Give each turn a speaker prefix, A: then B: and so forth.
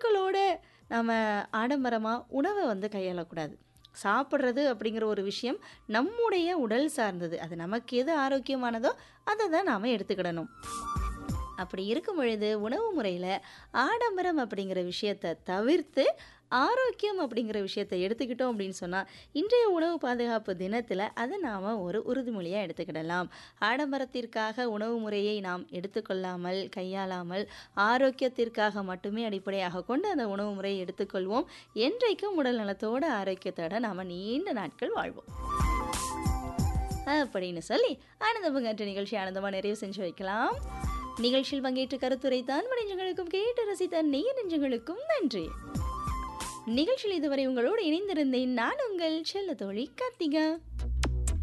A: பொருட்களோட நம்ம ஆடம்பரமா உணவ வந்து கையாளக்கூடாது. சாப்பிடுறது அப்படிங்கிற ஒரு விஷயம் நம்முடைய உடல் சார்ந்தது. அது நமக்கு எது ஆரோக்கியமானதோ அத தான் நாம எடுத்துக்கிடணும். அப்படி இருக்கும் பொழுது உணவு முறையில ஆடம்பரம் அப்படிங்கிற விஷயத்த தவிர்த்து, ஆரோக்கியம் அப்படிங்கிற விஷயத்த எடுத்துக்கிட்டோம் அப்படின்னு சொன்னா, இன்றைய உணவு பாதுகாப்பு தினத்தில அத நாம ஒரு உறுதிமொழியா எடுத்துக்கிடலாம். ஆடம்பரத்திற்காக உணவு முறையை நாம் எடுத்துக்கொள்ளாமல், கையாளாமல், ஆரோக்கியத்திற்காக மட்டுமே அடிப்படையாக கொண்டு அந்த உணவு முறையை எடுத்துக்கொள்வோம். என்றைக்கும் உடல் நலத்தோட, ஆரோக்கியத்தோட நாம நீண்ட நாட்கள் வாழ்வோம். அப்படின்னு சொல்லி ஆனந்த பங்காற்று நிகழ்ச்சி ஆனந்தமா நிறைவு செஞ்சு வைக்கலாம். நிகழ்ச்சியில் பங்கேற்று கருத்துரைத்தான் நெஞ்சங்களுக்கும் கேட்டு ரசித்த நேய நெஞ்சங்களுக்கும் நன்றி. நிகழ்ச்சியில் இதுவரை உங்களோடு இணைந்திருந்தேன் நான் உங்கள் செல்ல தோழி கார்த்திகா.